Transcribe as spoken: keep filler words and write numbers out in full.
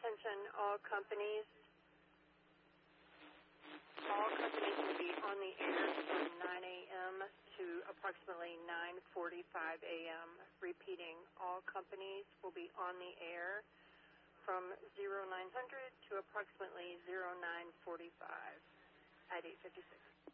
Attention all companies. All companies will be on the air from nine a m to approximately nine forty-five a m Repeating, all companies will be on the air from zero nine hundred to approximately zero nine forty-five at eight fifty-six.